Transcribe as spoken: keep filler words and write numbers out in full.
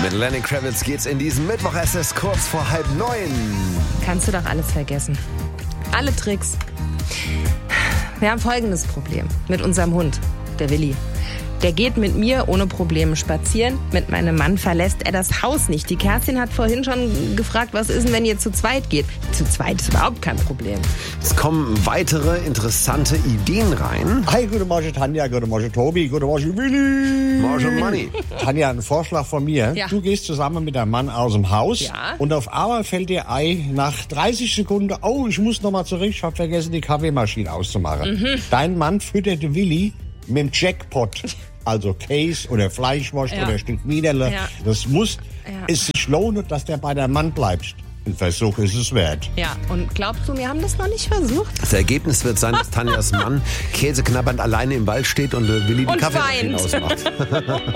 Mit Lenny Kravitz geht's in diesen Mittwoch. Es ist kurz vor halb neun. Kannst du doch alles vergessen. Alle Tricks. Wir haben folgendes Problem mit unserem Hund, der Willi. Der geht mit mir ohne Probleme spazieren. Mit meinem Mann verlässt er das Haus nicht. Die Kerstin hat vorhin schon gefragt, was ist denn, wenn ihr zu zweit geht? Zu zweit ist überhaupt kein Problem. Es kommen weitere interessante Ideen rein. Hi, guten Morgen Tanja, guten Morgen Tobi, guten Morgen Willi. Morgen Money. Tanja, ein Vorschlag von mir. Ja. Du gehst zusammen mit deinem Mann aus dem Haus Ja. und auf einmal fällt dir ein, nach dreißig Sekunden, oh, ich muss noch mal zurück, ich habe vergessen, die Kaffeemaschine auszumachen. Mhm. Dein Mann füttert den Willi mit dem Jackpot. Also Käse oder Fleischwurst Ja. oder ein Stück Widerle. Ja. Das muss Ja. es sich lohnen, dass der bei deinem Mann bleibt. Ein Versuch ist es wert. Ja, und glaubst du, wir haben das noch nicht versucht? Das Ergebnis wird sein, dass Tanjas Mann käseknabbernd alleine im Wald steht und Willi die Und Kaffeemaschine weint. ausmacht.